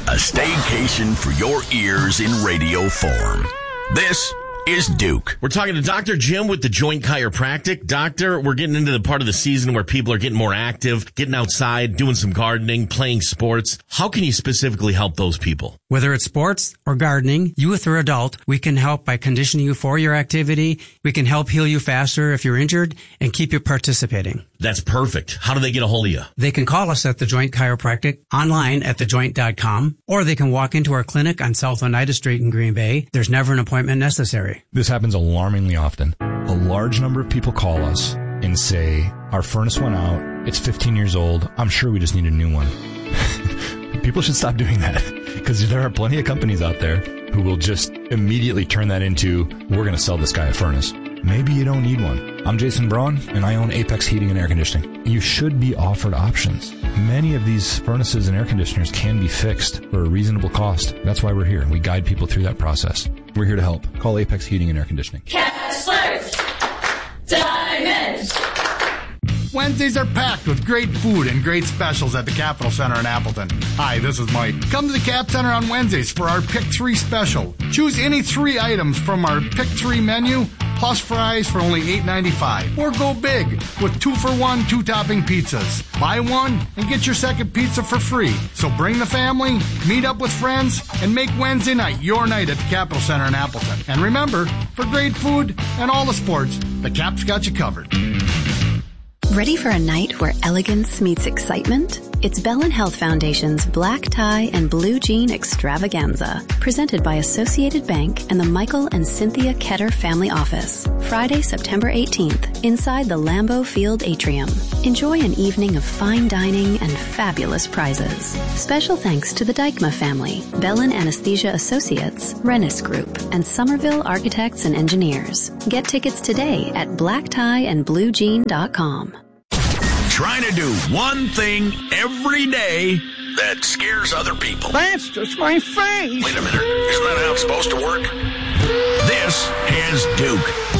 A staycation for your ears in radio form. This is Duke. We're talking to Dr. Jim with the Joint Chiropractic. Doctor, we're getting into the part of the season where people are getting more active, getting outside, doing some gardening, playing sports. How can you specifically help those people? Whether it's sports or gardening, youth or adult, we can help by conditioning you for your activity. We can help heal you faster if you're injured and keep you participating. That's perfect. How do they get a hold of you? They can call us at The Joint Chiropractic, online at thejoint.com, or they can walk into our clinic on South Oneida Street in Green Bay. There's never an appointment necessary. This happens alarmingly often. A large number of people call us and say, our furnace went out, it's 15 years old, I'm sure we just need a new one. People should stop doing that, because there are plenty of companies out there who will just immediately turn that into, we're going to sell this guy a furnace. Maybe you don't need one. I'm Jason Braun, and I own Apex Heating and Air Conditioning. You should be offered options. Many of these furnaces and air conditioners can be fixed for a reasonable cost. That's why we're here. We guide people through that process. We're here to help. Call Apex Heating and Air Conditioning. Kessler's Diamonds. Wednesdays are packed with great food and great specials at the Capitol Center in Appleton. Hi, this is Mike. Come to the Cap Center on Wednesdays for our Pick 3 special. Choose any 3 items from our Pick 3 menu, plus fries for only $8.95. Or go big with 2-for-1 2-topping pizzas. Buy one and get your second pizza for free. So bring the family, meet up with friends, and make Wednesday night your night at the Capitol Center in Appleton. And remember, for great food and all the sports, the Cap's got you covered. Ready for a night where elegance meets excitement? It's Bellin Health Foundation's Black Tie and Blue Jean Extravaganza, presented by Associated Bank and the Michael and Cynthia Ketter Family Office. Friday, September 18th, inside the Lambeau Field Atrium. Enjoy an evening of fine dining and fabulous prizes. Special thanks to the Dykma family, Bellin Anesthesia Associates, Rennis Group, and Somerville Architects and Engineers. Get tickets today at blacktieandbluejean.com. Trying to do one thing every day that scares other people. That's just my face. Wait a minute. Isn't that how it's supposed to work? This is Duke.